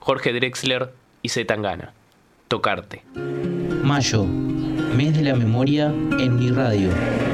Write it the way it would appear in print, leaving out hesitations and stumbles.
Jorge Drexler y C. Tangana. Tocarte. Mayo, mes de la memoria en mi radio.